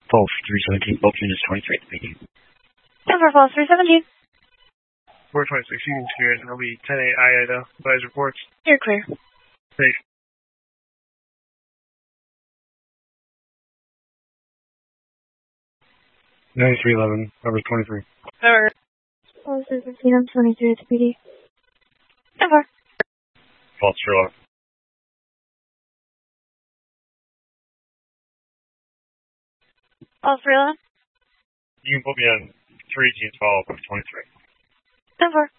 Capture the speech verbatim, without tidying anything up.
False three seventeen, Bolt units twenty-three, P D. ten four, False three seventeen. four twenty-six, Union Spirit, L B ten eight Ida, advise reports. You're clear. Safe. ninety-three eleven, cover twenty-three. Over. False three fifteen, I'm twenty-three at the P D. ten four. False three eleven. False three eleven. You can put me on three teams follow up with twenty-three. ten four.